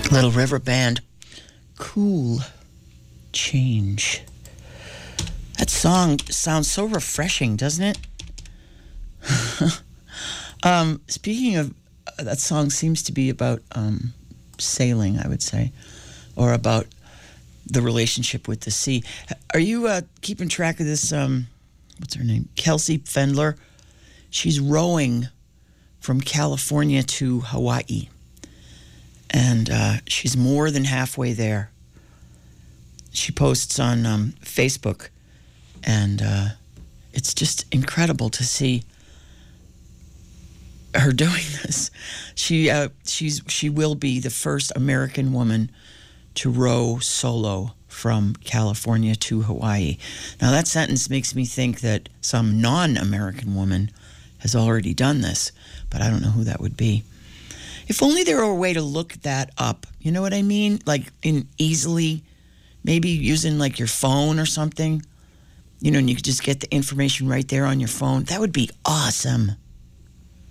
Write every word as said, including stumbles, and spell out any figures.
Little River Band, Cool Change. That song sounds so refreshing, doesn't it? um, speaking of, uh, that song seems to be about um, sailing, I would say, or about the relationship with the sea. Are you uh, keeping track of this, um, what's her name? Kelsey Fendler. She's rowing from California to Hawaii. And uh, she's more than halfway there. She posts on um, Facebook, and uh, it's just incredible to see her doing this. She uh, she's she will be the first American woman to row solo from California to Hawaii. Now that sentence makes me think that some non-American woman has already done this, but I don't know who that would be. If only there were a way to look that up. You know what I mean? Like in easily, maybe using like your phone or something. You know, and you could just get the information right there on your phone. That would be awesome.